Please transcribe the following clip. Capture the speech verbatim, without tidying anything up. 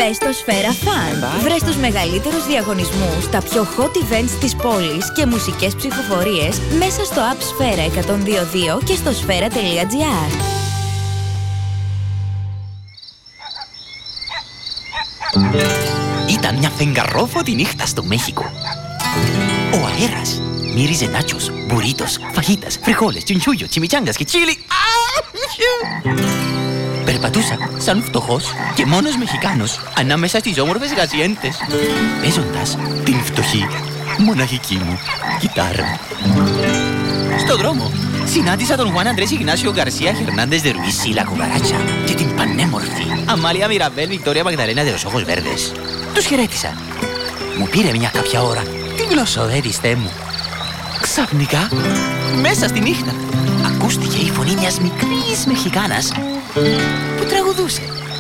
Μπες στο Σφαίρα Fun. Βρες τους μεγαλύτερους διαγωνισμούς, τα πιο hot events της πόλης και μουσικές ψηφοφορίες μέσα στο app Σφαίρα εκατόν δύο δύο και στο σφαίρα τελεία τζι άρ. Ήταν μια φεγγαρόφωτη νύχτα στο Μέχικο. Ο αέρας μύριζε νάτσος, μπουρίτος, φαγίτας, φριχόλες, τσιντσούγιο, τσιμιτσάγκας και τσίλι. Περπατούσα σαν φτωχός και μόνος Μεχικάνος ανάμεσα στις όμορφες γαζιέντες, παίζοντας την φτωχή, μοναχική μου κιτάρα. Στο δρόμο συνάντησα τον Χουάν Αντρές Ιγνάσιο Γκαρσία Χερνάντες de Ruiz y la Cucaracha και την πανέμορφη Αμάλια Μιραμπέλ Βικτόρια Μαγδαλένα de los Ojos Verdes. Τους χαιρέτησα. Μου πήρε μια κάποια ώρα την γλωσσοδέτιστέ μου. Ξαφνικά, μέσα στη νύχτα, ακούστηκε η φωνή μιας μικρής Μεχικάνας που τραγουδούσε.